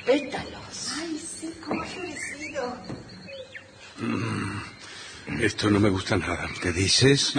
pétalos. Ay, sí, cómo ha florecido. Esto no me gusta nada. ¿Qué dices?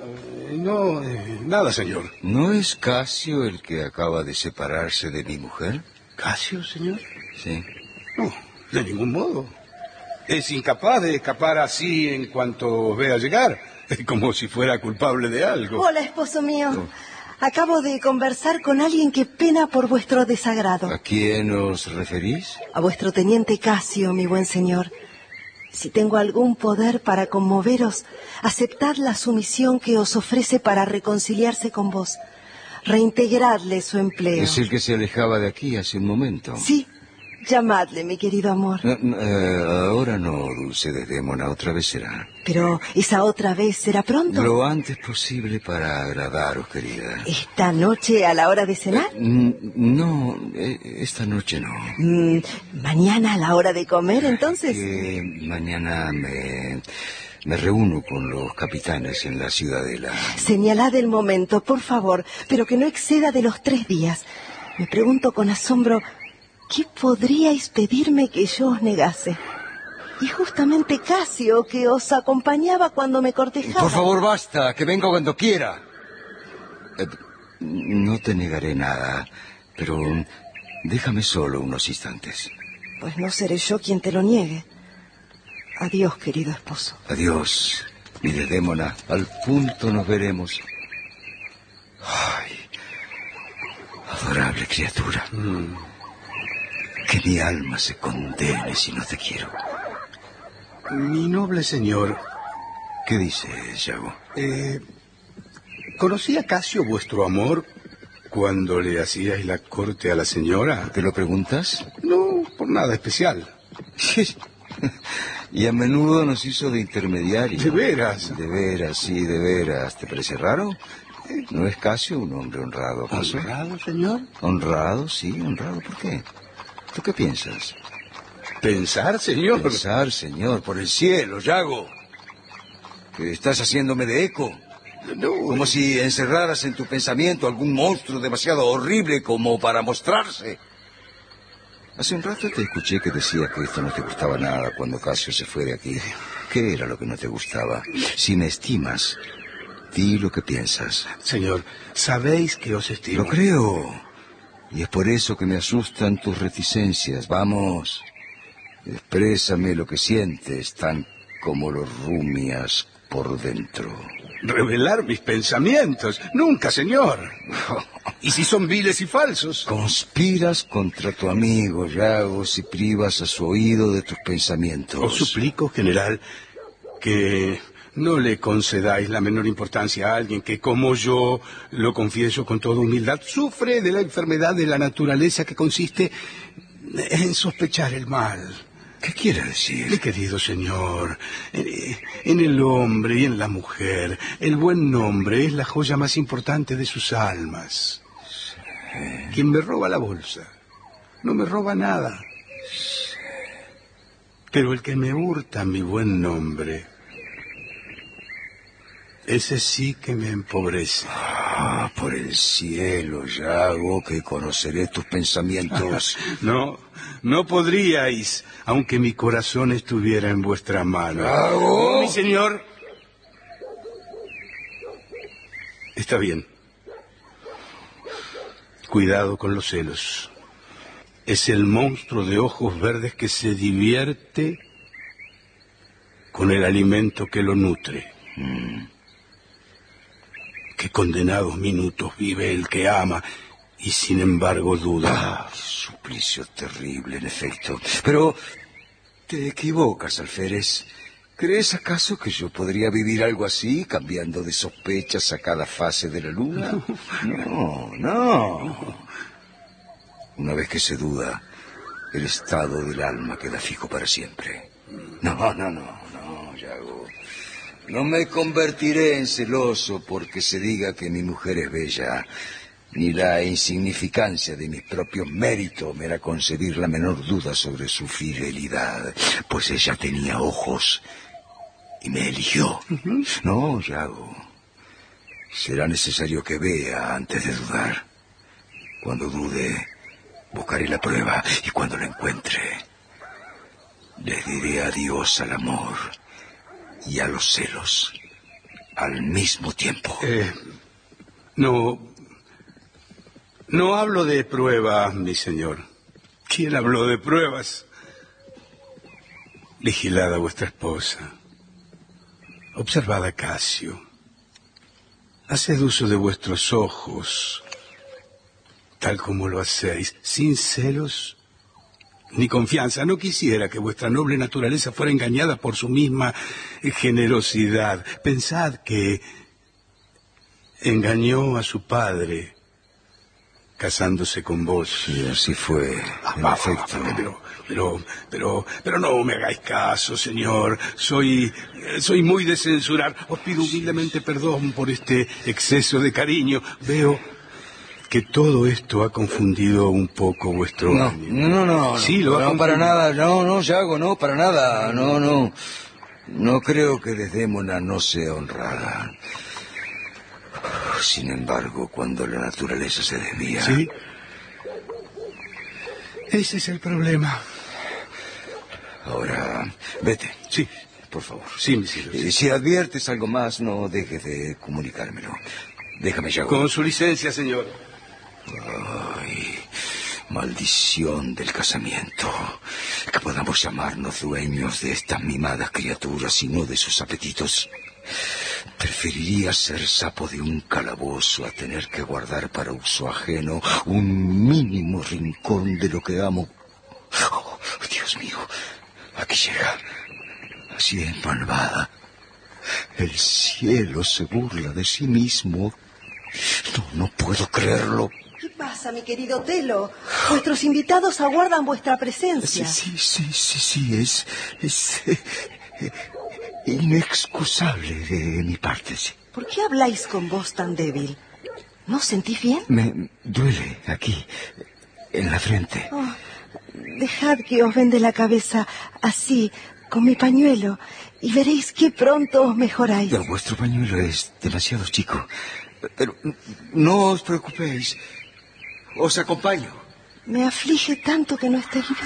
Nada, señor. ¿No es Casio el que acaba de separarse de mi mujer? ¿Casio, señor? Sí. No, de ningún modo. Es incapaz de escapar así en cuanto os vea llegar, como si fuera culpable de algo. Hola, esposo mío. Acabo de conversar con alguien que pena por vuestro desagrado. ¿A quién os referís? A vuestro teniente Casio, mi buen señor. Si tengo algún poder para conmoveros, aceptad la sumisión que os ofrece para reconciliarse con vos. Reintegradle su empleo. Es el que se alejaba de aquí hace un momento. Sí, llamadle, mi querido amor. Ahora no, Dulce Desdémona, otra vez será. Pero esa otra vez será pronto. Lo antes posible para agradaros, querida. ¿Esta noche a la hora de cenar? No, esta noche no. ¿Mañana a la hora de comer, entonces? Que mañana me reúno con los capitanes en la ciudadela. Señalad el momento, por favor, pero que no exceda de los 3 días. Me pregunto con asombro, ¿qué podríais pedirme que yo os negase? Y justamente Casio, que os acompañaba cuando me cortejaba. Por favor, basta, que venga cuando quiera. No te negaré nada, pero déjame solo unos instantes. Pues no seré yo quien te lo niegue. Adiós, querido esposo. Adiós, mi Desdémona. Al punto nos veremos. Ay, adorable criatura. Que mi alma se condene si no te quiero. Mi noble señor. ¿Qué dices, Yago? ¿Conocía Casio vuestro amor cuando le hacíais la corte a la señora? ¿Te lo preguntas? No, por nada especial. Y a menudo nos hizo de intermediario. ¿De veras? De veras, sí, de veras. ¿Te parece raro? ¿No es Casio un hombre honrado, acaso? ¿Honrado, señor? Honrado, sí, honrado. ¿Por qué? ¿Tú qué piensas? ¿Pensar, señor? Pensar, señor, por el cielo, Yago. Que estás haciéndome de eco. No. Como si encerraras en tu pensamiento algún monstruo demasiado horrible como para mostrarse. Hace un rato te escuché que decías que esto no te gustaba nada cuando Casio se fue de aquí. ¿Qué era lo que no te gustaba? Si me estimas, di lo que piensas. Señor, sabéis que os estimo. Lo creo. Y es por eso que me asustan tus reticencias. Vamos, exprésame lo que sientes, tan como lo rumias por dentro. Revelar mis pensamientos. Nunca, señor. ¿Y si son viles y falsos? Conspiras contra tu amigo, Yago, si privas a su oído de tus pensamientos. Os suplico, general, que no le concedáis la menor importancia a alguien que, como yo, lo confieso con toda humildad, sufre de la enfermedad de la naturaleza que consiste en sospechar el mal. ¿Qué quiere decir? Mi querido señor, en el hombre y en la mujer, el buen nombre es la joya más importante de sus almas. Quien me roba la bolsa no me roba nada. Pero el que me hurta mi buen nombre, ese sí que me empobrece. Ah, por el cielo, Yago, que conoceré tus pensamientos. No podríais, aunque mi corazón estuviera en vuestra mano. ¡Yago! Mi señor. Está bien. Cuidado con los celos. Es el monstruo de ojos verdes que se divierte con el alimento que lo nutre. Qué condenados minutos vive el que ama y sin embargo duda. Suplicio terrible, en efecto. Pero te equivocas, alférez. ¿Crees acaso que yo podría vivir algo así, cambiando de sospechas a cada fase de la luna? No. Una vez que se duda, el estado del alma queda fijo para siempre. No, Yago. No me convertiré en celoso porque se diga que mi mujer es bella, ni la insignificancia de mis propios méritos me hará concebir la menor duda sobre su fidelidad, pues ella tenía ojos y me eligió. No, Yago. Será necesario que vea antes de dudar. Cuando dude, Buscaré la prueba y cuando la encuentre, les diré adiós al amor y a los celos al mismo tiempo. No hablo de pruebas, mi señor. ¿Quién habló de pruebas? Vigilad a vuestra esposa. Observad a Casio. Haced uso de vuestros ojos, tal como lo hacéis, sin celos ni confianza. No quisiera que vuestra noble naturaleza fuera engañada por su misma generosidad. Pensad que engañó a su padre casándose con vos. Sí, así fue, en efecto. Pero no me hagáis caso, señor. Soy muy de censurar. Os pido humildemente perdón por este exceso de cariño. Veo que todo esto ha confundido un poco vuestro ánimo. No. Sí, lo ha no, para nada. No, Yago, no, para nada. No. No creo que Desdémona no sea honrada. Sin embargo, cuando la naturaleza se desvía... Sí. Ese es el problema. Ahora, vete. Sí. Por favor. Sí, mi cielo. Sí. Si adviertes algo más, no dejes de comunicármelo. Déjame, Yago. Con su licencia, señor. Ay, maldición del casamiento. Que podamos llamarnos dueños de estas mimadas criaturas y no de sus apetitos. Preferiría ser sapo de un calabozo a tener que guardar para uso ajeno un mínimo rincón de lo que amo. Oh, Dios mío, aquí llega. Así es malvada. El cielo se burla de sí mismo. No puedo creerlo. ¿Qué pasa, mi querido Telo? Vuestros invitados aguardan vuestra presencia. Sí, es inexcusable de mi parte, sí. ¿Por qué habláis con voz tan débil? ¿No os sentís bien? Me duele aquí, en la frente. Oh, dejad que os vende la cabeza así, con mi pañuelo, y veréis qué pronto os mejoráis. Pero vuestro pañuelo es demasiado chico. Pero no os preocupéis. Os acompaño. Me aflige tanto que no estéis bien.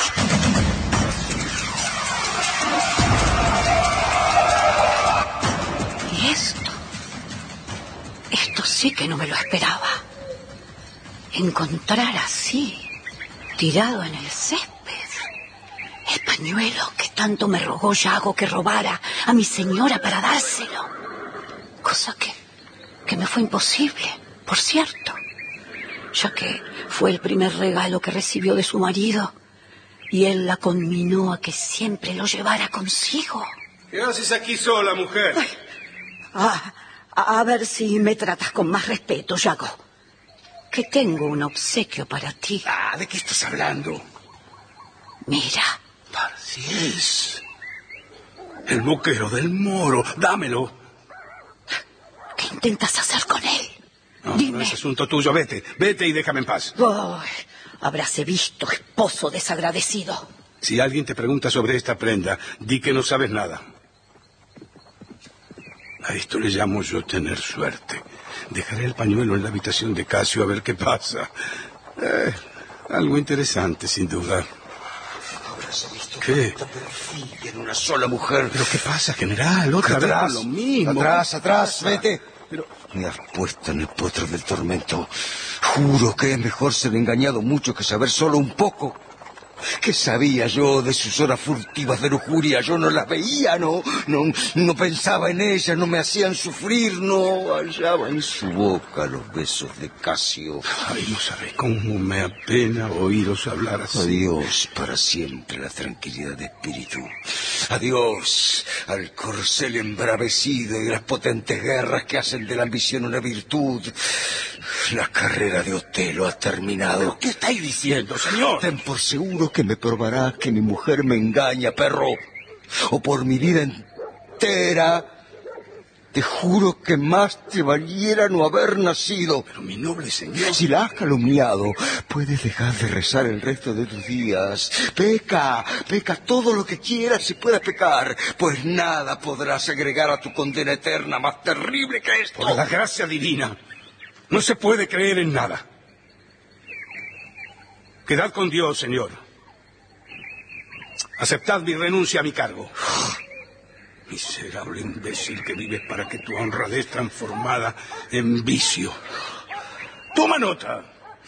¿Y esto? Esto sí que no me lo esperaba. Encontrar así, tirado en el césped, el pañuelo que tanto me rogó Yago que robara a mi señora para dárselo. Cosa que me fue imposible, por cierto, ya que fue el primer regalo que recibió de su marido y él la conminó a que siempre lo llevara consigo. ¿Qué haces aquí sola, mujer? A ver si me tratas con más respeto, Yago. Que tengo un obsequio para ti. ¿De qué estás hablando? Mira. Parciés. El boquero del moro. Dámelo. ¿Qué intentas hacer con él? No, Dime. no es asunto tuyo. Vete y déjame en paz. Ay, habráse visto, esposo desagradecido. Si alguien te pregunta sobre esta prenda, di que no sabes nada. A esto le llamo yo tener suerte. Dejaré el pañuelo en la habitación de Casio a ver qué pasa. Algo interesante, sin duda. Habráse visto ¿Qué? tanta perfidia en una sola mujer. ¿Pero qué pasa, general? Otra vez Atrás, lo mismo. Atrás, vete. Pero... Me has puesto en el potro del tormento. Juro que es mejor ser engañado mucho que saber solo un poco. ¿Qué sabía yo de sus horas furtivas de lujuria? Yo no las veía, no pensaba en ellas, no me hacían sufrir, no hallaba en su boca los besos de Casio. Ay, no sabes cómo me apena oíros hablar así. Adiós para siempre la tranquilidad de espíritu. Adiós al corcel embravecido y las potentes guerras que hacen de la ambición una virtud. La carrera de Otelo ha terminado. ¿Pero qué estáis diciendo, señor? Ten por seguro que me probarás que mi mujer me engaña, perro. O por mi vida entera, te juro que más te valiera no haber nacido. Pero mi noble señor... Si la has calumniado, puedes dejar de rezar el resto de tus días. Peca todo lo que quieras y puedas pecar, pues nada podrás agregar a tu condena eterna más terrible que esto. Por la gracia divina, no se puede creer en nada. Quedad con Dios, señor. Aceptad mi renuncia a mi cargo. Miserable imbécil que vives para que tu honradez transformada en vicio. Toma nota,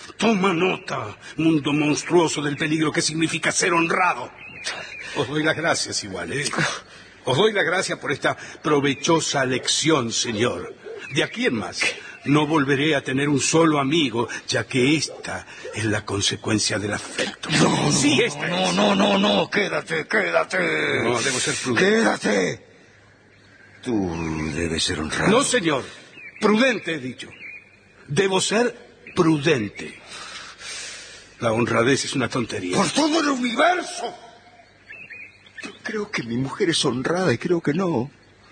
mundo monstruoso del peligro que significa ser honrado. Os doy las gracias igual, ¿eh? Os doy las gracias por esta provechosa lección, señor. De aquí en más, no volveré a tener un solo amigo, ya que esta es la consecuencia del afecto. No, quédate. No, debo ser prudente. Quédate. Tú debes ser honrado. No, señor. Prudente, he dicho. Debo ser prudente. La honradez es una tontería. ¡Por todo el universo! Yo creo que mi mujer es honrada y creo que no.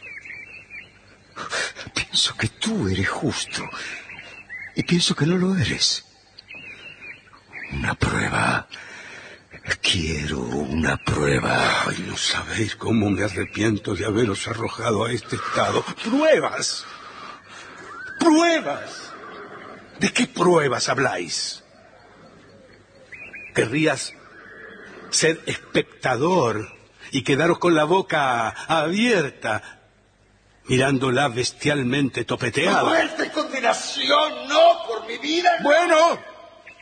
Pienso que tú eres justo y pienso que no lo eres. Una prueba. Quiero una prueba. Ay, no sabéis cómo me arrepiento de haberos arrojado a este estado. ¡Pruebas! ¡Pruebas! ¿De qué pruebas habláis? Querrías ser espectador y quedaros con la boca abierta, mirándola bestialmente topeteada. ¡Muerte y condenación! ¡No! ¡Por mi vida! No. Bueno,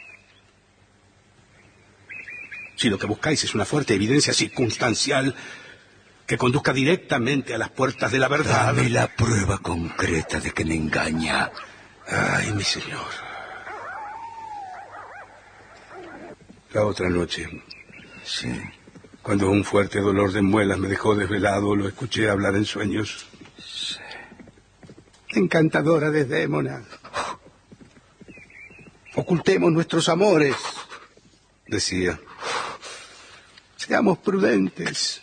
si lo que buscáis es una fuerte evidencia circunstancial que conduzca directamente a las puertas de la verdad. Dame la prueba concreta de que me engaña. Ay, mi señor. La otra noche, Sí. cuando un fuerte dolor de muelas me dejó desvelado, lo escuché hablar en sueños. Sí. Encantadora Desdémona. Ocultemos nuestros amores, decía. Seamos prudentes.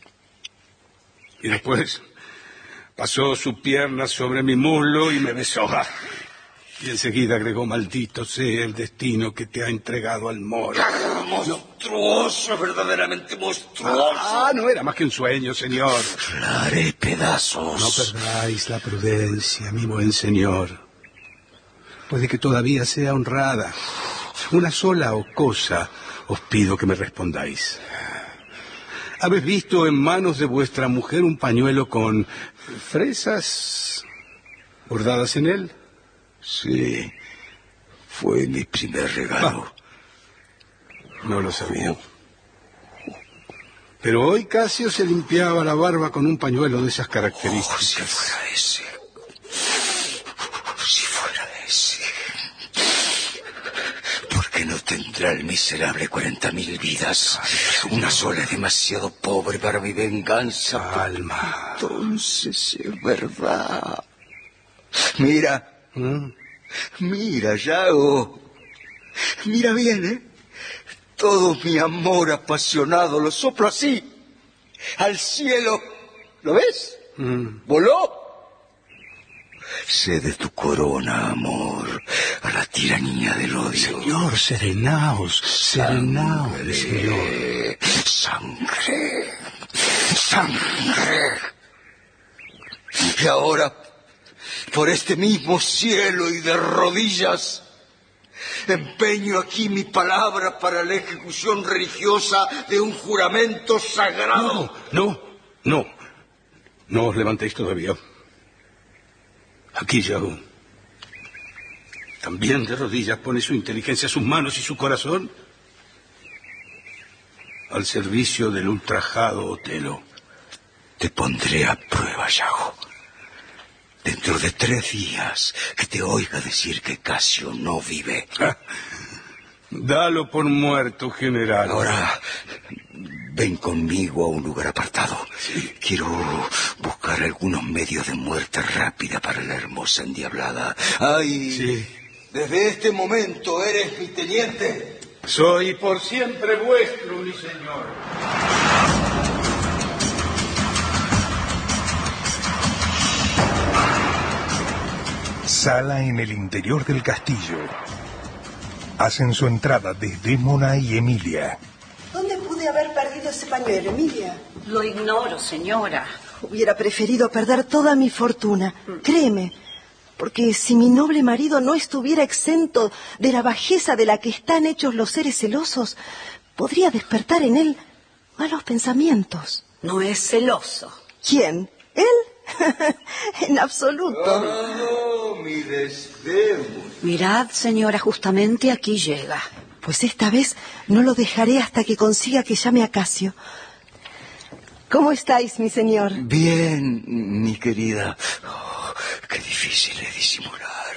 Y después pasó su pierna sobre mi muslo y me besó. Y enseguida agregó: maldito sea el destino que te ha entregado al moro. Monstruoso, verdaderamente monstruoso. Ah, no era más que un sueño, señor. La haré pedazos. No perdáis la prudencia, mi buen señor. Puede que todavía sea honrada. Una sola cosa os pido que me respondáis. ¿Habéis visto en manos de vuestra mujer un pañuelo con fresas bordadas en él? Sí, fue mi primer regalo. No lo sabía. Pero hoy Casio se limpiaba la barba con un pañuelo de esas características. Si fuera ese. Si fuera ese. ¿Por qué no tendrá el miserable 40.000 vidas? Una sola es demasiado pobre para mi venganza. Calma. Entonces es verdad. Mira. Mira, Yago. Mira bien, ¿eh? Todo mi amor apasionado lo soplo así. Al cielo. ¿Lo ves? Voló. Sé de tu corona, amor, a la tiranía del odio. Señor, serenaos, señor. Sangre. Y ahora, por este mismo cielo y de rodillas, empeño aquí mi palabra para la ejecución religiosa de un juramento sagrado. No os levantéis todavía. Aquí, Yago. También de rodillas pone su inteligencia, sus manos y su corazón al servicio del ultrajado Otelo. Te pondré a prueba, Yago. Dentro de 3 días que te oiga decir que Casio no vive. Dalo por muerto, general. Ahora, ven conmigo a un lugar apartado. Sí. Quiero buscar algunos medios de muerte rápida para la hermosa endiablada. ¡Ay! Sí. Desde este momento eres mi teniente. Soy por siempre vuestro, mi señor. Sala en el interior del castillo. Hacen su entrada Desdémona y Emilia. ¿Dónde pude haber perdido ese pañuelo, Emilia? Lo ignoro, señora. Hubiera preferido perder toda mi fortuna. Créeme, porque si mi noble marido no estuviera exento de la bajeza de la que están hechos los seres celosos, podría despertar en él malos pensamientos. No es celoso. ¿Quién? ¿Él? En absoluto. No, mi desdemo. Mirad, señora, justamente aquí llega. Pues esta vez no lo dejaré hasta que consiga que llame a Casio. ¿Cómo estáis, mi señor? Bien, mi querida. Oh, qué difícil es disimular.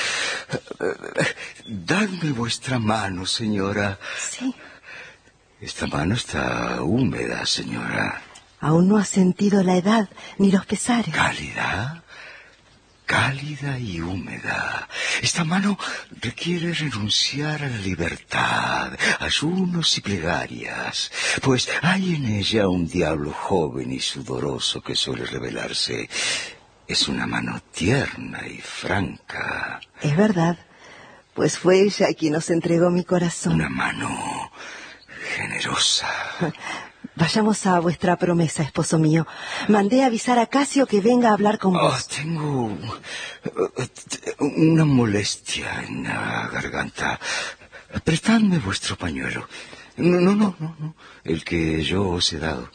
Dadme vuestra mano, señora. Sí. Esta mano está húmeda, señora. Aún no has sentido la edad ni los pesares. ¿Cálida? Cálida y húmeda. Esta mano requiere renunciar a la libertad, ayunos y plegarias, pues hay en ella un diablo joven y sudoroso que suele revelarse. Es una mano tierna y franca. Es verdad, pues fue ella quien nos entregó mi corazón. Una mano generosa. Vayamos a vuestra promesa, esposo mío. Mandé avisar a Casio que venga a hablar con vos. Tengo una molestia en la garganta. Prestadme vuestro pañuelo. No. El que yo os he dado.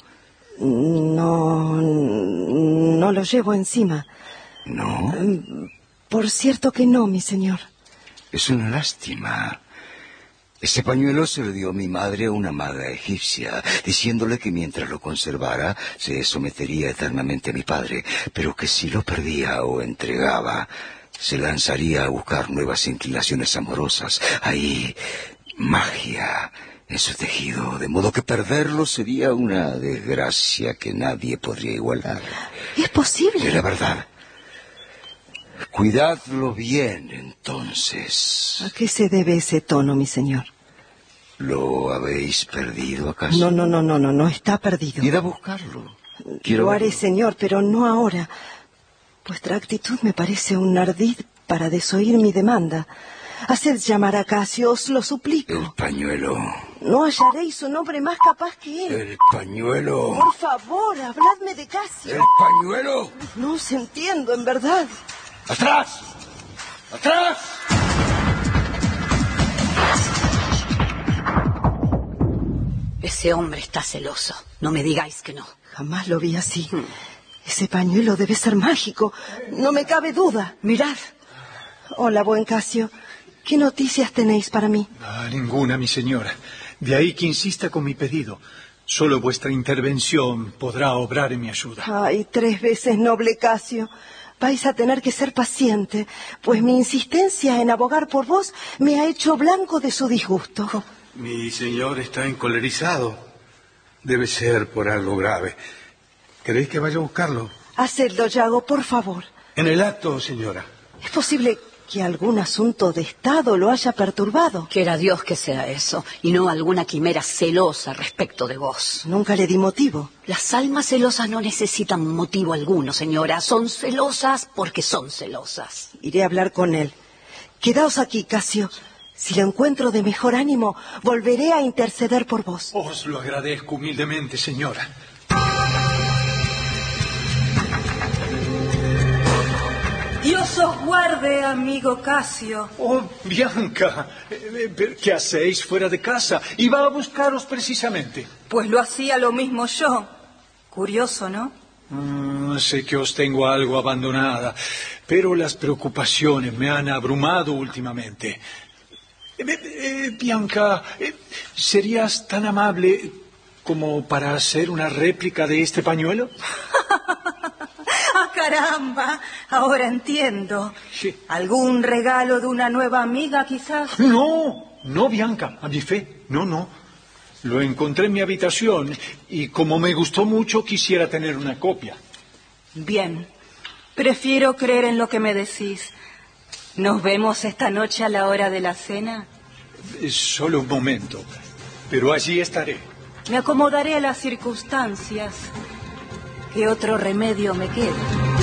No lo llevo encima. ¿No? Por cierto que no, mi señor. Es una lástima. Ese pañuelo se lo dio mi madre a una maga egipcia, diciéndole que mientras lo conservara se sometería eternamente a mi padre, pero que si lo perdía o entregaba, se lanzaría a buscar nuevas inclinaciones amorosas. Hay magia en su tejido, de modo que perderlo sería una desgracia que nadie podría igualar. ¿Es posible? Es la verdad. Cuidadlo bien, entonces. ¿A qué se debe ese tono, mi señor? ¿Lo habéis perdido, acaso? No está perdido. Id a buscarlo. Lo haré, señor, pero no ahora. Vuestra actitud me parece un ardid para desoír mi demanda. Haced llamar a Casio, os lo suplico. El pañuelo. No hallaréis un hombre más capaz que él. El pañuelo. Por favor, habladme de Casio. El pañuelo. No os entiendo, en verdad. ¡Atrás! ¡Atrás! Ese hombre está celoso. No me digáis que no. Jamás lo vi así. Ese pañuelo debe ser mágico. No me cabe duda. Mirad. Hola, buen Casio. ¿Qué noticias tenéis para mí? Ninguna, mi señora. De ahí que insista con mi pedido. Solo vuestra intervención podrá obrar en mi ayuda. Ay, 3 veces noble Casio. Vais a tener que ser paciente, pues mi insistencia en abogar por vos me ha hecho blanco de su disgusto. Mi señor está encolerizado. Debe ser por algo grave. ¿Queréis que vaya a buscarlo? Hacedlo, Yago, por favor. En el acto, señora. ¿Es posible que algún asunto de Estado lo haya perturbado? Quiera Dios que sea eso, y no alguna quimera celosa respecto de vos. Nunca le di motivo. Las almas celosas no necesitan motivo alguno, señora. Son celosas porque son celosas. Iré a hablar con él. Quedaos aquí, Casio. Si lo encuentro de mejor ánimo, volveré a interceder por vos. Os lo agradezco humildemente, señora. Dios os guarde, amigo Casio. Oh, Bianca, ¿qué hacéis fuera de casa? Iba a buscaros precisamente. Pues lo hacía lo mismo yo. Curioso, ¿no? Sé que os tengo algo abandonada, pero las preocupaciones me han abrumado últimamente. Bianca, ¿serías tan amable como para hacer una réplica de este pañuelo? ¡Ah, caramba! Ahora entiendo. Sí. ¿Algún regalo de una nueva amiga, quizás? No, Bianca, a mi fe, no. Lo encontré en mi habitación y como me gustó mucho quisiera tener una copia. Bien, prefiero creer en lo que me decís. ¿Nos vemos esta noche a la hora de la cena? Solo un momento, pero allí estaré. Me acomodaré a las circunstancias. ¿Qué otro remedio me queda?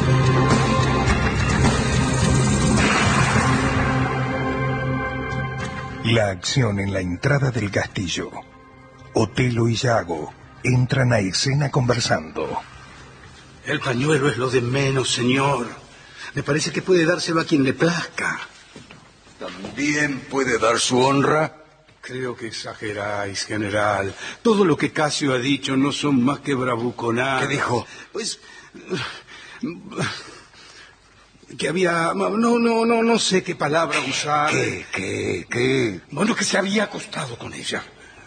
La acción en la entrada del castillo. Otelo y Yago entran a escena conversando. El pañuelo es lo de menos, señor. Me parece que puede dárselo a quien le plazca. ¿También puede dar su honra? Creo que exageráis, general. Todo lo que Casio ha dicho no son más que bravuconadas. ¿Qué dijo? Pues... que había... No sé qué palabra usar. ¿Qué? Bueno, que se había acostado con ella.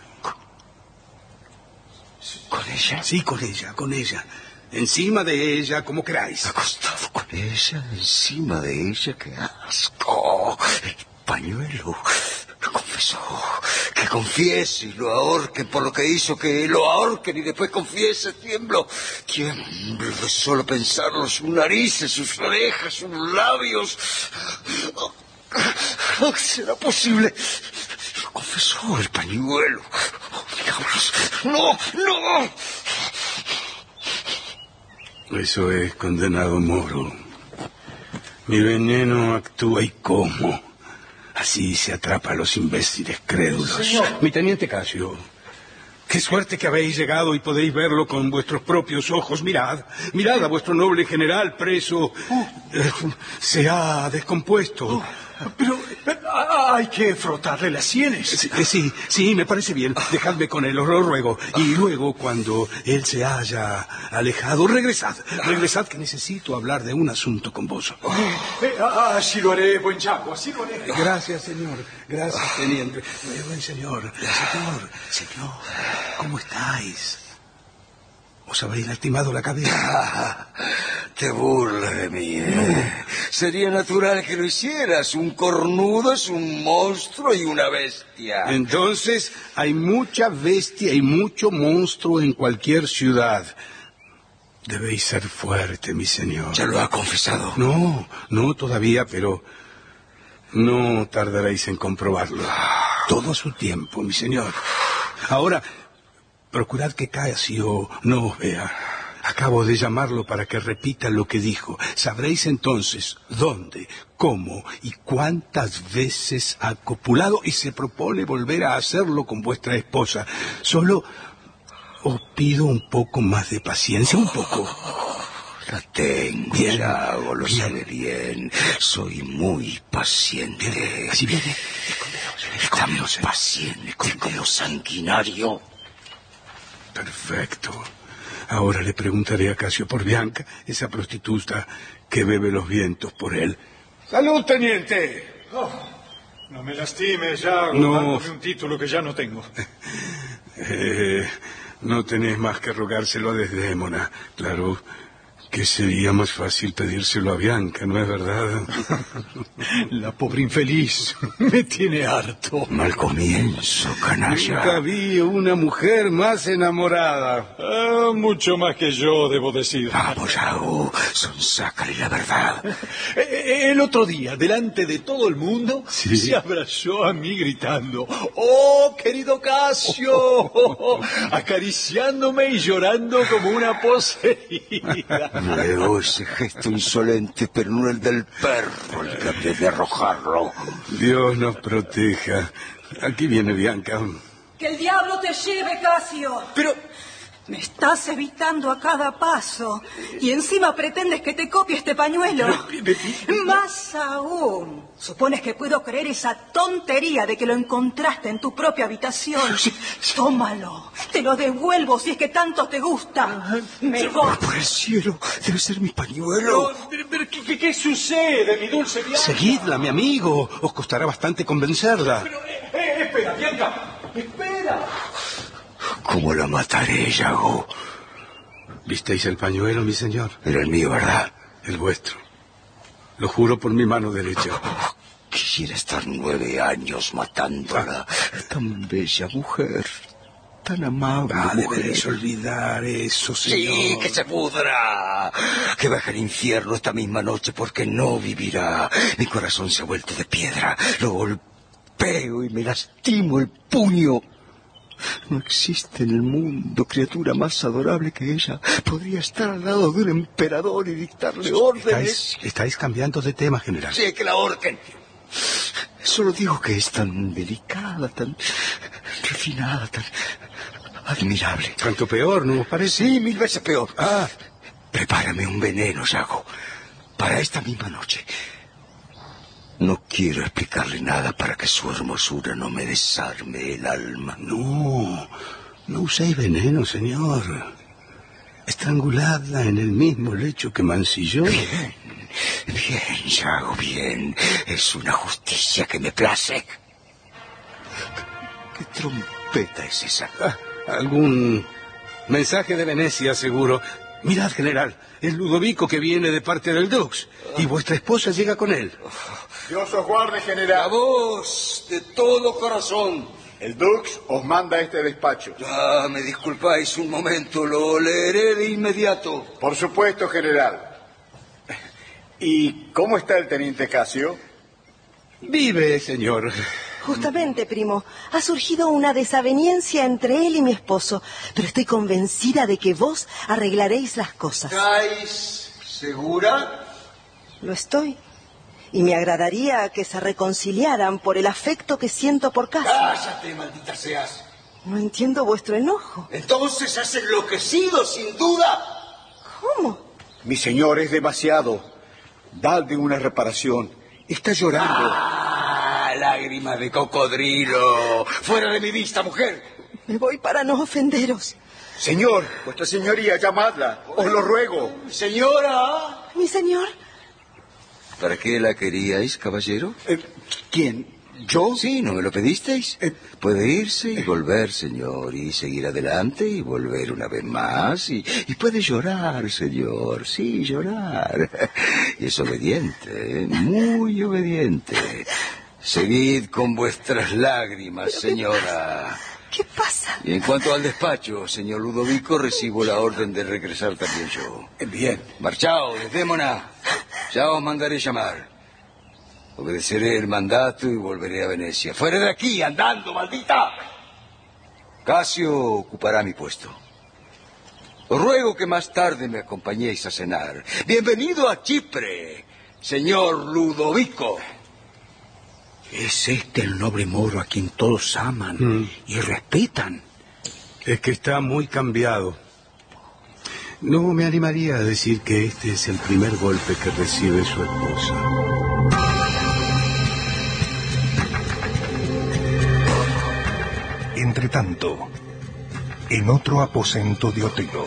¿Con ella? Sí, con ella. Encima de ella, como queráis. ¿Acostado con ella? ¿Encima de ella? ¡Qué asco! El pañuelo. Lo confesó. Que confiese y lo ahorquen por lo que hizo, que lo ahorquen y después confiese. Tiemblo de solo pensarlo. Sus narices, sus orejas, sus labios. ¿Será posible? Lo confesó, el pañuelo. Diablos. ¡No! Eso es, condenado moro. Mi veneno actúa y cómo. Así se atrapa a los imbéciles crédulos. Señor. Mi teniente Casio, qué suerte que habéis llegado y podéis verlo con vuestros propios ojos. Mirad a vuestro noble general preso. Se ha descompuesto. Pero hay que frotarle las sienes. Sí, me parece bien. Dejadme con él, os lo ruego. Y luego, cuando él se haya alejado, regresad, que necesito hablar de un asunto con vos. Así lo haré, buen Yago, así lo haré. Gracias, señor. Gracias, teniente. Buen señor. Señor, ¿cómo estáis? ¿Os habéis lastimado la cabeza? Te burlas de mí, ¿eh? Sería natural que lo hicieras. Un cornudo es un monstruo y una bestia. Entonces, hay mucha bestia y mucho monstruo en cualquier ciudad. Debéis ser fuerte, mi señor. ¿Ya lo ha confesado? No todavía, pero no tardaréis en comprobarlo. Todo a su tiempo, mi señor. Ahora, procurad que Casio no os vea. Acabo de llamarlo para que repita lo que dijo. Sabréis entonces dónde, cómo y cuántas veces ha copulado y se propone volver a hacerlo con vuestra esposa. Solo os pido un poco más de paciencia, un poco. La tengo, Bien, Yago, lo bien. sabe bien. Soy muy paciente. Así viene. Tan paciente como sanguinario. Perfecto. Ahora le preguntaré a Casio por Bianca, esa prostituta que bebe los vientos por él. ¡Salud, teniente! No me lastimes, Yago, No. dándome un título que ya no tengo. No tenés más que rogárselo a Desdémona. Claro que sería más fácil pedírselo a Bianca, ¿no es verdad? La pobre infeliz me tiene harto. Mal comienzo, canalla. Nunca vi una mujer más enamorada. Mucho más que yo, debo decir. Vamos, Yago, sonsácale la verdad. El otro día, delante de todo el mundo, Sí. se abrazó a mí gritando: ¡Oh, querido Casio! Acariciándome y llorando como una poseída. Luego ese gesto insolente, pero no el del perro, el que había de arrojarlo. Dios nos proteja. Aquí viene Bianca. ¡Que el diablo te lleve, Casio! Pero Me estás evitando a cada paso y encima pretendes que te copie este pañuelo. Más aún, supones que puedo creer esa tontería de que lo encontraste en tu propia habitación. Tómalo, te lo devuelvo si es que tanto te gusta. Me voy. Por el cielo, debe ser mi pañuelo. pero, ¿qué sucede, mi dulce Bianca? Seguidla, mi amigo. Os costará bastante convencerla. Pero, espera, Bianca, espera. ¿Cómo la mataré, Yago? ¿Visteis el pañuelo, mi señor? Era el mío, ¿verdad? El vuestro. Lo juro por mi mano derecha. Quisiera estar 9 años matándola. Tan bella mujer, tan amable mujer. Deberéis olvidar eso, señor. Sí, que se pudra. Que baje al infierno esta misma noche porque no vivirá. Mi corazón se ha vuelto de piedra. Lo golpeo y me lastimo el puño. No existe en el mundo criatura más adorable que ella. Podría estar al lado de un emperador y dictarle órdenes. Estáis cambiando de tema, general. Sí, que la ahorquen. Solo digo que es tan delicada, tan refinada, tan admirable. Tanto peor, ¿no os parece? Sí, 1000 veces peor. Ah, Prepárame un veneno, Yago, para esta misma noche. No quiero explicarle nada para que su hermosura no me desarme el alma. No uséis veneno, señor. Estranguladla en el mismo lecho que mancilló. Bien, Yago, bien. Es una justicia que me place. ¿Qué trompeta es esa? Algún mensaje de Venecia, seguro. Mirad, general, es Ludovico que viene de parte del Dux. Y vuestra esposa llega con él. Dios os guarde, general. La voz de todo corazón. El Dux os manda a este despacho. Me disculpáis un momento, lo leeré de inmediato. Por supuesto, general. ¿Y cómo está el teniente Casio? Vive, señor. Justamente, primo, ha surgido una desaveniencia entre él y mi esposo, pero estoy convencida de que vos arreglaréis las cosas. ¿Estáis segura? Lo estoy. Y me agradaría que se reconciliaran por el afecto que siento por Casio. ¡Cállate, maldita seas! No entiendo vuestro enojo. Entonces has enloquecido, sin duda. ¿Cómo? Mi señor es demasiado. Dadle una reparación. Está llorando. Lágrimas de cocodrilo. Fuera de mi vista, mujer. Me voy para no ofenderos. Señor, vuestra señoría, llamadla. Os lo ruego. Señora. Mi señor. ¿Para qué la queríais, caballero? ¿Quién? ¿Yo? Sí, ¿no me lo pedisteis? Puede irse y volver, señor, y seguir adelante y volver una vez más. Y puede llorar, señor, sí, llorar. Y es obediente, muy obediente. Seguid con vuestras lágrimas, señora. ¿Qué pasa? Y en cuanto al despacho, señor Ludovico, recibo la orden de regresar también yo. Bien. Marchaos, Desdémona. Ya os mandaré llamar. Obedeceré el mandato y volveré a Venecia. ¡Fuera de aquí, andando, maldita! Casio ocupará mi puesto. Os ruego que más tarde me acompañéis a cenar. Bienvenido a Chipre, señor Ludovico. Es este el noble moro a quien todos aman y respetan. Es que está muy cambiado. No me animaría a decir que este es el primer golpe que recibe su esposa. Entretanto, en otro aposento de Otelo.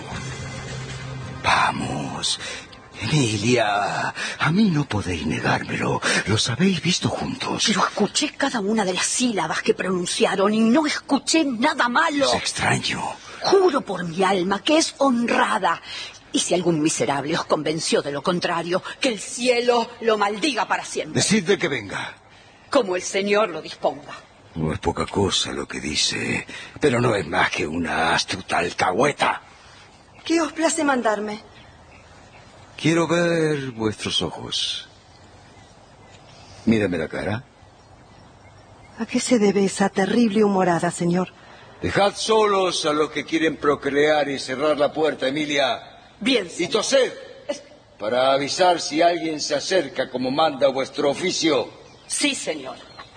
Vamos, Emilia, a mí no podéis negármelo. Los habéis visto juntos. Pero escuché cada una de las sílabas que pronunciaron y no escuché nada malo. Es extraño. Juro por mi alma que es honrada. Y si algún miserable os convenció de lo contrario, que el cielo lo maldiga para siempre. Decidle que venga. Como el Señor lo disponga. No es poca cosa lo que dice, pero no es más que una astuta alcahueta. ¿Qué os place mandarme? Quiero ver vuestros ojos. Mírame la cara. ¿A qué se debe esa terrible humorada, señor? Dejad solos a los que quieren procrear y cerrar la puerta, Emilia. Bien, Y señor. tosed, para avisar si alguien se acerca como manda vuestro oficio. Sí, señor.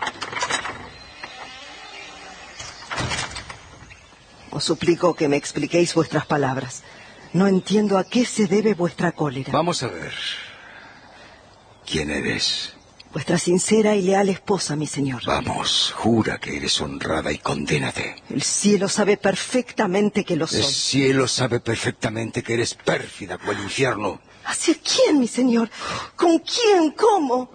Os suplico que me expliquéis vuestras palabras. No entiendo a qué se debe vuestra cólera. Vamos a ver. ¿Quién eres? Vuestra sincera y leal esposa, mi señor. Vamos, jura que eres honrada y condénate. El cielo sabe perfectamente que lo soy. El cielo sabe perfectamente que eres pérfida como el infierno. ¿Hacia quién, mi señor? ¿Con quién? ¿Cómo?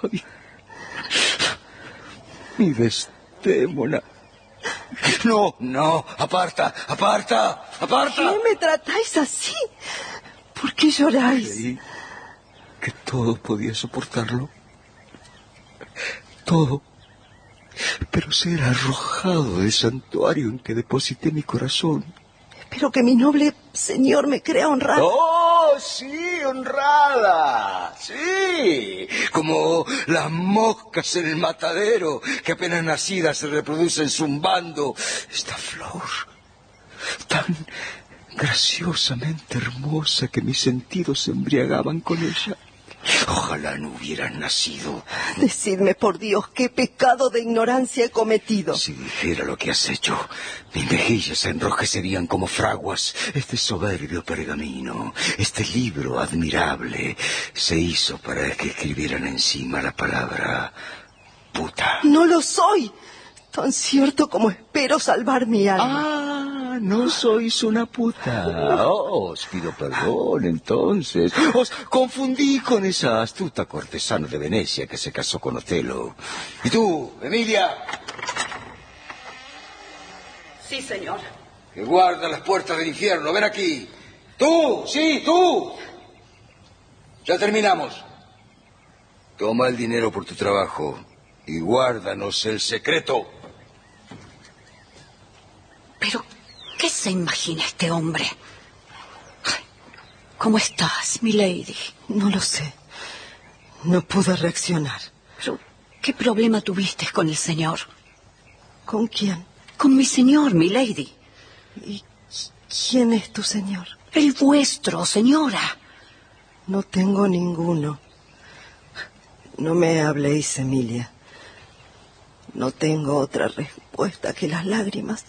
Mi Desdémona. No, aparta. ¿Por qué me tratáis así? ¿Por qué lloráis? Creí que todo podía soportarlo. Todo. Pero ser arrojado del santuario en que deposité mi corazón. Espero que mi noble señor me crea honrada. ¡Oh, sí, honrada! ¡Sí! Como las moscas en el matadero, que apenas nacidas se reproducen zumbando. Esta flor, tan graciosamente hermosa que mis sentidos se embriagaban con ella. Ojalá no hubieras nacido. Decidme, por Dios, qué pecado de ignorancia he cometido. Si dijera lo que has hecho, mis mejillas se enrojecerían como fraguas. Este soberbio pergamino, este libro admirable, se hizo para que escribieran encima la palabra puta. No lo soy, tan cierto como espero salvar mi alma. Ah, no sois una puta. Os pido perdón, entonces. Os confundí con esa astuta cortesana de Venecia que se casó con Otelo. ¿Y tú, Emilia? Sí, señor. Que guarda las puertas del infierno. Ven aquí. Tú, sí, tú. Ya terminamos. Toma el dinero por tu trabajo y guárdanos el secreto. Pero, ¿qué se imagina este hombre? Ay, ¿cómo estás, milady? No lo sé. No pude reaccionar. Pero, ¿qué problema tuviste con el señor? ¿Con quién? Con mi señor, milady. ¿Y quién es tu señor? El vuestro, señora. No tengo ninguno. No me habléis, Emilia. No tengo otra respuesta que las lágrimas.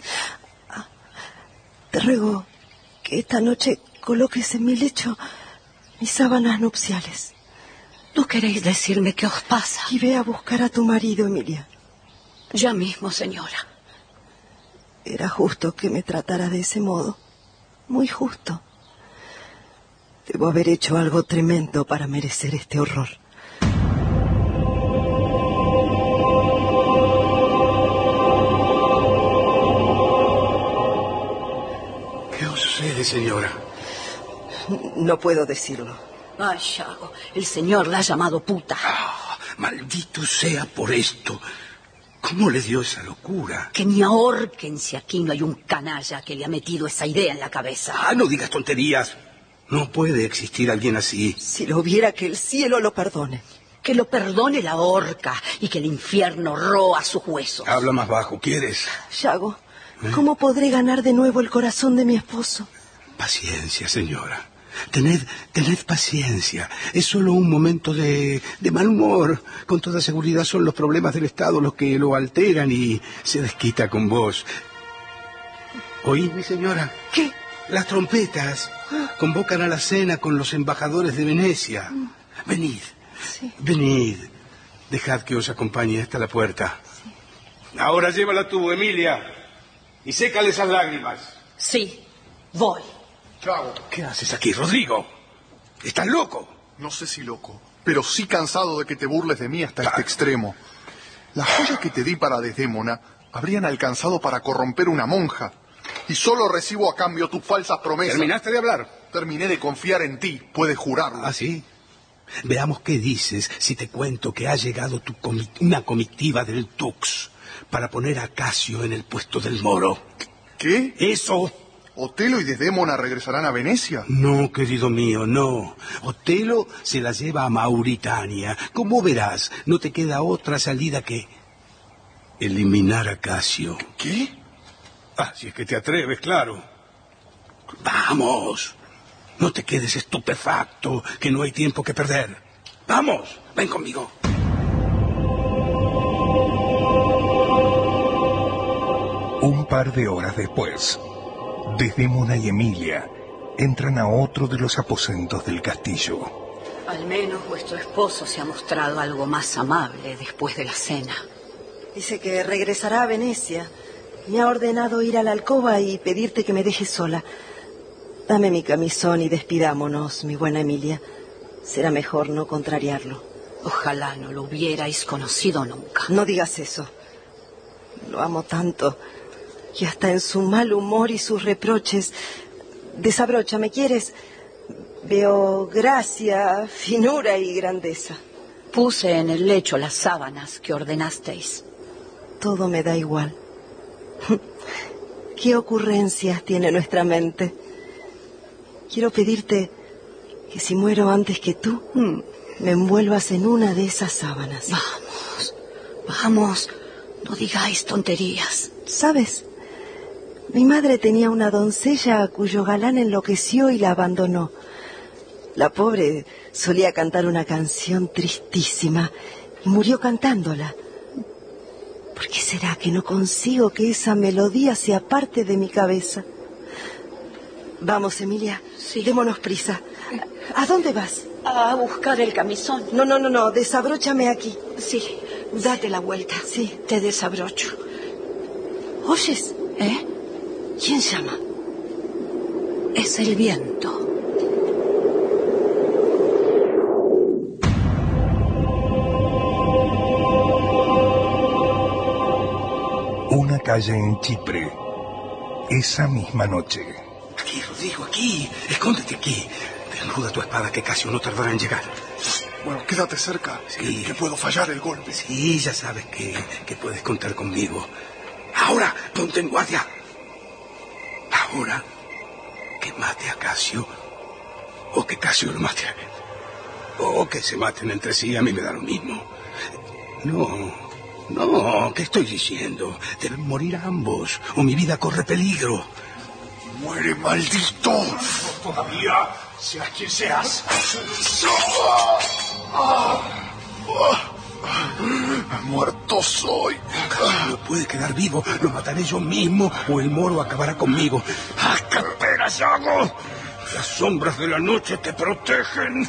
Te ruego que esta noche coloques en mi lecho mis sábanas nupciales. ¿No queréis decirme qué os pasa? Y ve a buscar a tu marido, Emilia. Ya mismo, señora. Era justo que me tratara de ese modo. Muy justo. Debo haber hecho algo tremendo para merecer este horror. ¿Qué os sucede, señora? No puedo decirlo. Ay, Yago, el señor la ha llamado puta. Ah, maldito sea por esto. ¿Cómo le dio esa locura? Que me ahorquen si aquí no hay un canalla que le ha metido esa idea en la cabeza. Ah, no digas tonterías. No puede existir alguien así. Si lo hubiera, que el cielo lo perdone. Que lo perdone la horca y que el infierno roa sus huesos. Habla más bajo, ¿quieres? Yago, ¿cómo podré ganar de nuevo el corazón de mi esposo? Paciencia, señora. Tened paciencia. Es solo un momento de mal humor. Con toda seguridad son los problemas del Estado los que lo alteran y se desquita con vos. ¿Oí, mi señora? ¿Qué? Las trompetas convocan a la cena con los embajadores de Venecia. Venid, Sí. venid. Dejad que os acompañe hasta la puerta. Sí. Ahora llévala tú, Emilia, y sécale esas lágrimas. Sí, voy. Yago, ¿Qué haces aquí, Rodrigo? ¿Estás loco? no sé si loco, pero sí cansado de que te burles de mí hasta este extremo. Las joyas que te di para Desdémona habrían alcanzado para corromper una monja. Y solo recibo a cambio tus falsas promesas. ¿Terminaste de hablar? Terminé de confiar en ti, puedes jurarlo. ¿Ah, sí? Veamos qué dices si te cuento que ha llegado una comitiva del Tux para poner a Casio en el puesto del Moro. ¿Qué? ¡Eso! ¿Otelo y Desdémona regresarán a Venecia? No, querido mío, no. Otelo se la lleva a Mauritania. Como verás, no te queda otra salida que eliminar a Casio. ¿Qué? Ah, si es que te atreves, claro. Vamos. No te quedes estupefacto, que no hay tiempo que perder. Vamos, ven conmigo. Un par de horas después, Desdémona y Emilia entran a otro de los aposentos del castillo. Al menos vuestro esposo se ha mostrado algo más amable después de la cena. Dice que regresará a Venecia. Me ha ordenado ir a la alcoba y pedirte que me dejes sola. Dame mi camisón y despidámonos, mi buena Emilia. Será mejor no contrariarlo. Ojalá no lo hubierais conocido nunca. No digas eso. Lo amo tanto que hasta en su mal humor y sus reproches... Desabrocha, ¿me quieres? Veo gracia, finura y grandeza. Puse en el lecho las sábanas que ordenasteis. Todo me da igual. ¿Qué ocurrencias tiene nuestra mente? Quiero pedirte que si muero antes que tú, me envuelvas en una de esas sábanas. Vamos, no digáis tonterías. ¿Sabes? Mi madre tenía una doncella a cuyo galán enloqueció y la abandonó. La pobre solía cantar una canción tristísima y murió cantándola. ¿Por qué será que no consigo que esa melodía sea parte de mi cabeza? Vamos, Emilia, Sí. démonos prisa. ¿A dónde vas? A buscar el camisón. No, desabróchame aquí. Sí, date la vuelta. Sí. Te desabrocho. ¿Oyes? ¿Eh? ¿Quién llama? Es el viento. Una calle en Chipre. Esa misma noche. Aquí, Rodrigo, aquí. Escóndete aquí. Desnuda tu espada que Casio no tardará en llegar. Bueno, quédate cerca, Sí. que puedo fallar el golpe. Sí, ya sabes que puedes contar conmigo. Ahora, ponte en guardia. Ahora, que mate a Casio, o que Casio lo mate a él. O que se maten entre sí, a mí me da lo mismo. No, ¿qué estoy diciendo? Deben morir ambos, o mi vida corre peligro. ¡Muere, maldito! Todavía, seas quien seas. Muerto soy. No puede quedar vivo, lo mataré yo mismo, o el moro acabará conmigo. ¡Ah, qué pena, Yago! Las sombras de la noche te protegen.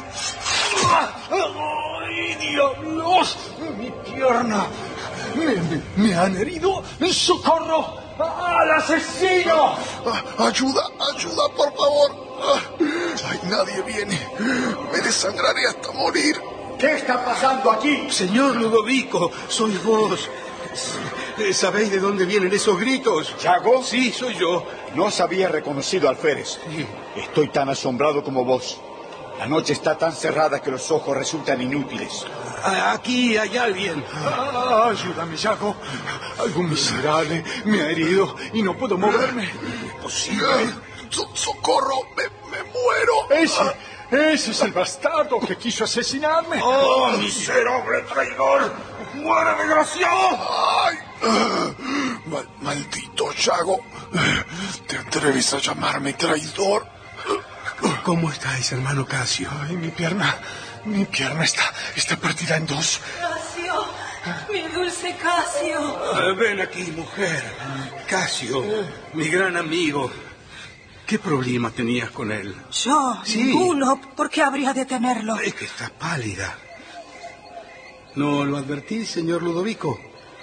¡Ay, diablos! ¡Mi pierna! ¡Me han herido! ¡Socorro! ¡Al asesino! Ayuda, por favor. Ay, nadie viene. Me desangraré hasta morir. ¿Qué está pasando aquí? Señor Ludovico, sois vos. ¿Sabéis de dónde vienen esos gritos? ¿Yago? Sí, soy yo. No os había reconocido alférez. Estoy tan asombrado como vos. La noche está tan cerrada que los ojos resultan inútiles. Aquí hay alguien. Ayúdame, Yago. Algún miserable me ha herido y no puedo moverme. Posible. Socorro, me muero. Ese es el bastardo que quiso asesinarme. ¡Oh, miserable traidor! ¡Muere, desgraciado! Ay, maldito Yago. ¿Te atreves a llamarme traidor? ¿Cómo estáis, hermano Casio? Ay, mi pierna está partida en dos. Casio, mi dulce Casio. Ven aquí, mujer. Casio, mi gran amigo. ¿Qué problema tenías con él? Yo, Sí. ninguno. ¿Por qué habría de tenerlo? Es que está pálida. ¿No lo advertís, señor Ludovico?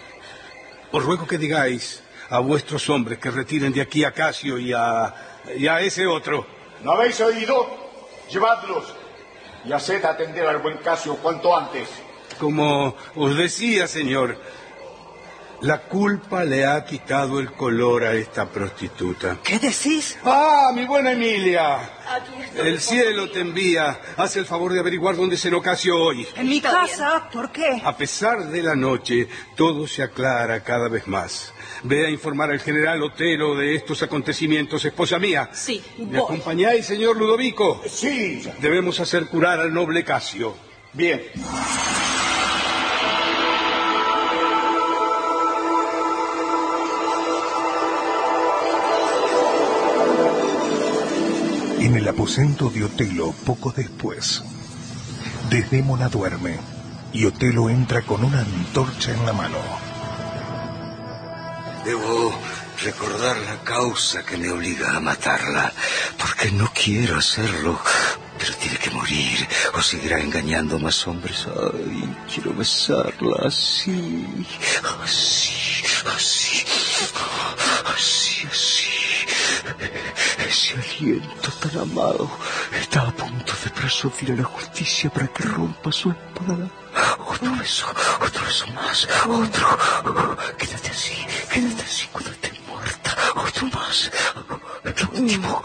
Os ruego que digáis a vuestros hombres que retiren de aquí a Casio y a ese otro. ¿No habéis oído? Llevadlos y haced atender al buen Casio cuanto antes. Como os decía, señor, la culpa le ha quitado el color a esta prostituta. ¿Qué decís? ¡Ah, mi buena Emilia! Aquí estoy. El cielo te envía. Haz el favor de averiguar dónde cenó Casio hoy. En mi Está casa. ¿Por qué? A pesar de la noche, todo se aclara cada vez más. Ve a informar al general Otelo de estos acontecimientos, esposa mía. Sí, ¿Me voy. acompañáis, señor Ludovico? Sí. Debemos hacer curar al noble Casio. Bien. En el aposento de Otelo, poco después, Desdémona duerme y Otelo entra con una antorcha en la mano. Debo recordar la causa que me obliga a matarla, porque no quiero hacerlo, pero tiene que morir o seguirá engañando a más hombres. Ay, quiero besarla así, así, así, así, así. Ese aliento tan amado está a punto de persuadir a la justicia para que rompa su espada. Otro beso más, otro. Quédate así cuando esté muerta. Otro más, el último.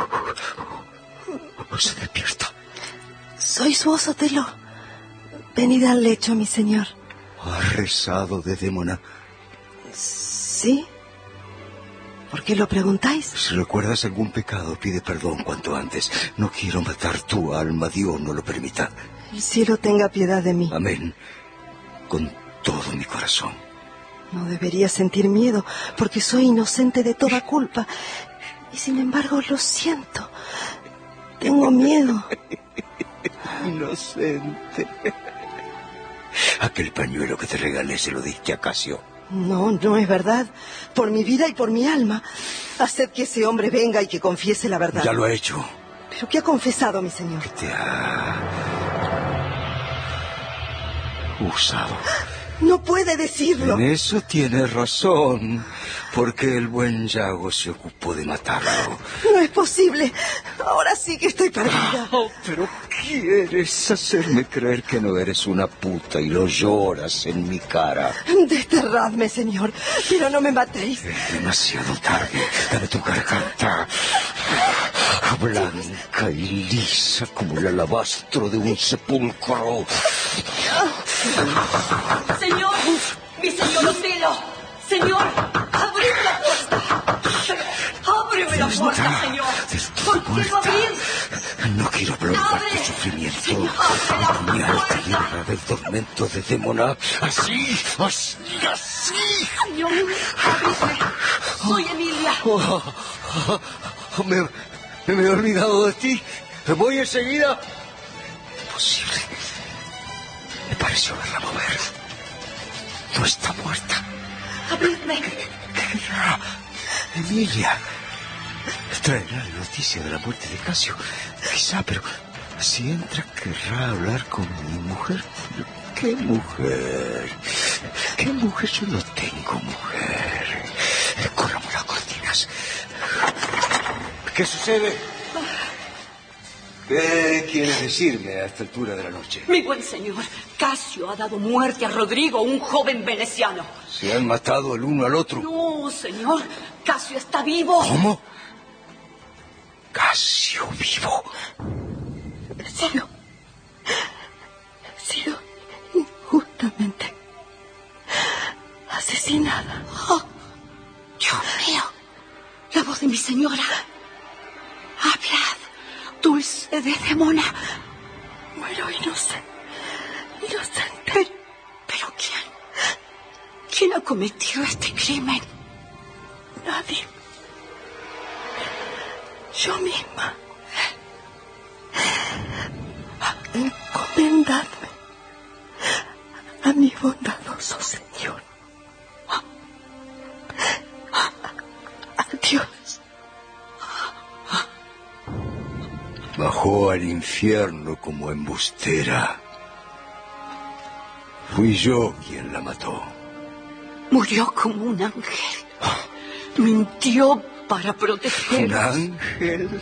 Se despierta. ¿Sois vos, Otelo? Venid al lecho, mi señor. ¿Has rezado, Desdémona? ¿Sí? ¿Por qué lo preguntáis? Si recuerdas algún pecado, pide perdón cuanto antes. No quiero matar tu alma, Dios no lo permita. El cielo tenga piedad de mí. Amén. Con todo mi corazón. No debería sentir miedo, porque soy inocente de toda culpa. Y sin embargo lo siento. Tengo miedo. Inocente. Aquel pañuelo que te regalé se lo diste a Casio. No, no es verdad. Por mi vida y por mi alma. Haced que ese hombre venga y que confiese la verdad. Ya lo ha hecho. ¿Pero qué ha confesado, mi señor? Que te ha usado. No puede decirlo. En eso tiene razón, porque el buen Yago se ocupó de matarlo. No es posible. Ahora sí que estoy perdida. Oh, pero quieres hacerme creer que no eres una puta y lo lloras en mi cara. Desterradme, señor, pero no me matéis. Es demasiado tarde. Dame tu garganta. Blanca y lisa como el alabastro de un sepulcro. Señor, mi señor Otelo. Señor, abrid la puerta. Ábreme la puerta, señor. ¿Por qué no abrir? No quiero prolongar tu sufrimiento. Señor, abre la Mi alta puerta. tierra del tormento de Démona. Así. Señor, abridme. Soy Emilia. Me he olvidado de ti. Voy enseguida. Imposible. Me pareció verla mover. No está muerta. Abridme. Emilia. Traerá la noticia de la muerte de Casio. Quizá, pero si entra querrá hablar con mi mujer. ¿Qué mujer? ¿Qué mujer? Yo no tengo mujer. Corramos las cortinas. ¿Qué sucede? ¿Qué quieres decirme a esta altura de la noche? Mi buen señor, Casio ha dado muerte a Rodrigo, un joven veneciano. ¿Se han matado el uno al otro? No, señor, Casio está vivo. ¿Cómo? Casio vivo. He sido injustamente asesinada. Oh, Dios mío, la voz de mi señora. Hablad, dulce de Démona. Muero inocente. ¿Pero quién? ¿Quién ha cometido este crimen? Nadie. Yo misma. Encomendadme a mi bondadoso Señor. Adiós. Bajó al infierno como embustera. Fui yo quien la mató. Murió como un ángel. Mintió para proteger. ¿Un ángel?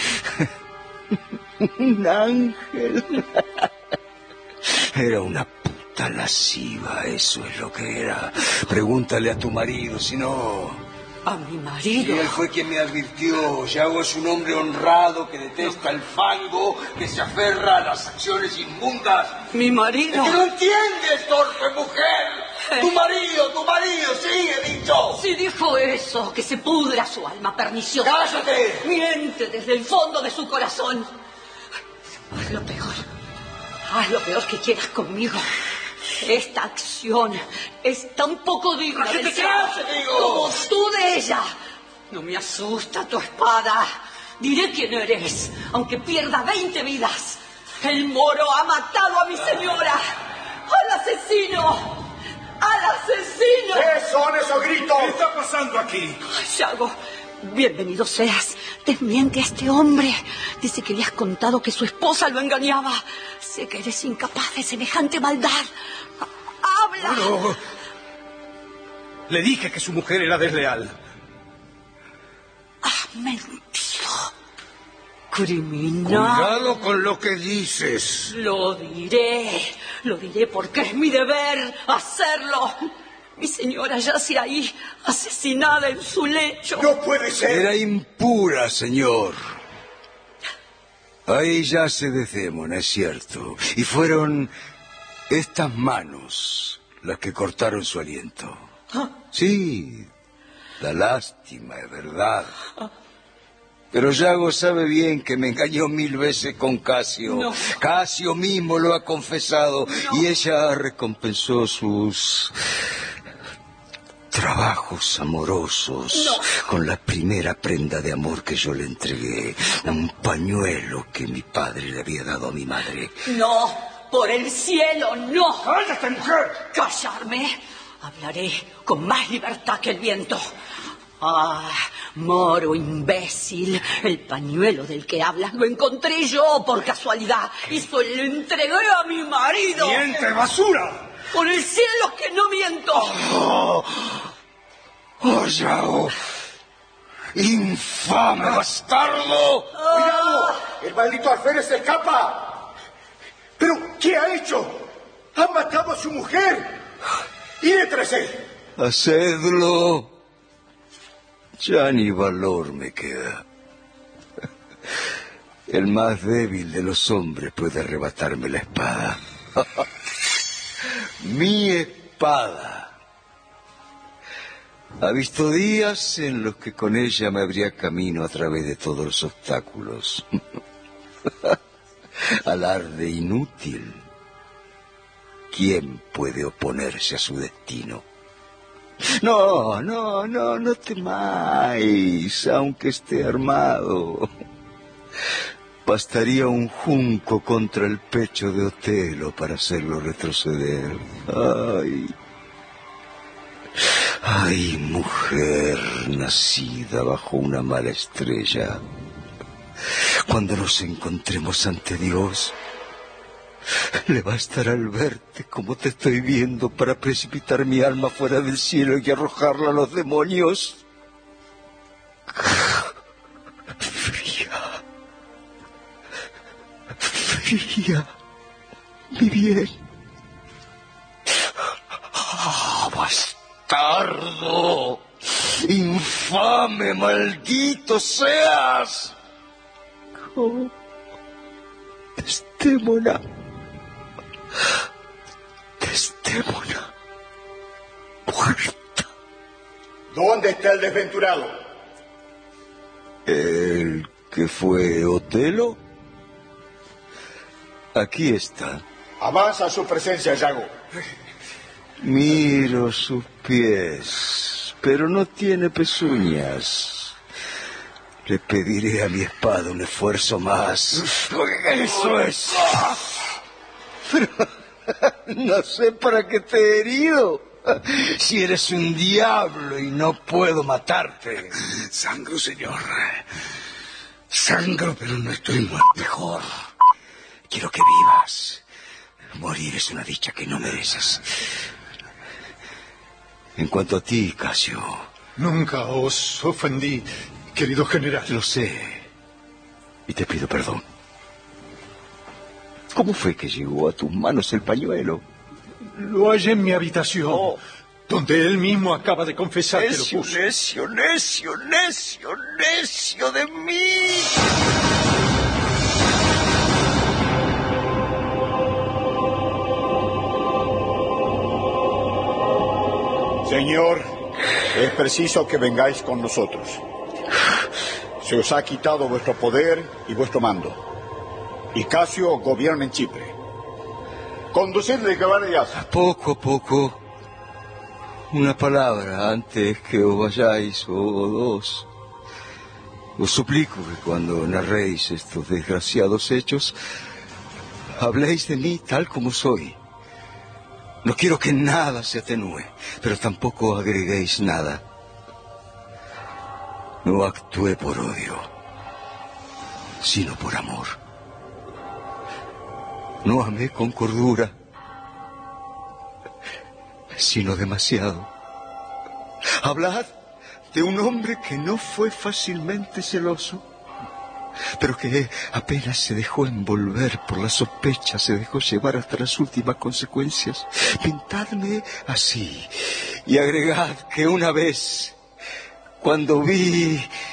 ¿Un ángel? Era una puta lasciva, eso es lo que era. Pregúntale a tu marido, si no... A mi marido. Y él fue quien me advirtió. Yago es un hombre honrado que detesta el fango, que se aferra a las acciones inmundas. Mi marido. ¡Es que no entiendes, torpe mujer! ¡Tu marido, sí, he dicho! Si dijo eso, que se pudra su alma perniciosa. ¡Cállate! Miente desde el fondo de su corazón. Haz lo peor que quieras conmigo. Esta acción es tan poco digna ¿Qué del te cielo crees, digo? como tú de ella. No me asusta tu espada. Diré quién eres, aunque pierda 20 vidas. El moro ha matado a mi señora. ¡Al asesino! ¡Al asesino! ¿Qué son esos gritos? ¿Qué está pasando aquí? Ay, Yago, bienvenido seas. Desmiente a este hombre. Dice que le has contado que su esposa lo engañaba. Sé que eres incapaz de semejante maldad. ¡Habla! No. Le dije que su mujer era desleal. ¡Has mentido! Criminal. Cuidado con lo que dices. Lo diré porque es mi deber hacerlo. Mi señora yace ahí, asesinada en su lecho. No puede ser. Era impura, señor. Ahí yace Desdémona, es cierto. Y fueron estas manos las que cortaron su aliento. Sí, da lástima, es verdad. Pero Yago sabe bien que me engañó 1000 veces con Casio. No. Casio mismo lo ha confesado. No. Y ella recompensó sus trabajos amorosos, No. con la primera prenda de amor que yo le entregué, un pañuelo que mi padre le había dado a mi madre. No, por el cielo, no. ¡Cállate, mujer! Callarme. Hablaré con más libertad que el viento. Ah, moro imbécil. El pañuelo del que hablas lo encontré yo por casualidad y se lo entregué a mi marido. ¡Miente, basura! Por el cielo que no miento. ¡Oh, Yago! ¡Infame bastardo! ¡Cuidado! ¡El maldito alférez se escapa! ¿Pero qué ha hecho? ¡Ha matado a su mujer! ¡Id tras él! Hacedlo. Ya ni valor me queda. El más débil de los hombres puede arrebatarme la espada. Mi espada. Ha visto días en los que con ella me abría camino a través de todos los obstáculos. Alarde inútil. ¿Quién puede oponerse a su destino? No temáis, aunque esté armado. Bastaría un junco contra el pecho de Otelo para hacerlo retroceder. Ay, mujer nacida bajo una mala estrella. Cuando nos encontremos ante Dios, le bastará al verte como te estoy viendo para precipitar mi alma fuera del cielo y arrojarla a los demonios. Fría, mi bien. Bastardo, infame, maldito seas. Oh, Desdémona. Muerta. ¿Dónde está el desventurado? ¿El que fue Otelo? Aquí está. Avanza a su presencia, Yago. Miro sus pies, pero no tiene pezuñas. Le pediré a mi espada un esfuerzo más. ¡Eso es! Pero no sé para qué te he herido. Si eres un diablo y no puedo matarte. Sangro, señor. Sangro, pero no estoy muerto. Mejor. Quiero que vivas. Morir es una dicha que no mereces. En cuanto a ti, Casio. Nunca os ofendí, querido general. Lo sé. Y te pido perdón. ¿Cómo fue que llegó a tus manos el pañuelo? Lo hallé en mi habitación, donde él mismo acaba de confesar que lo puso. Necio de mí. Señor, es preciso que vengáis con nosotros. Se os ha quitado vuestro poder y vuestro mando. Y Casio gobierna en Chipre. Conducidle, caballeros. Poco a poco. Una palabra antes que os vayáis, o dos. Os suplico que cuando narréis estos desgraciados hechos, habléis de mí tal como soy. No quiero que nada se atenúe, pero tampoco agreguéis nada. No actué por odio, sino por amor. No amé con cordura, sino demasiado. Hablad de un hombre que no fue fácilmente celoso, pero que apenas se dejó envolver por la sospecha, se dejó llevar hasta las últimas consecuencias. Pintadme así y agregad que una vez, cuando vi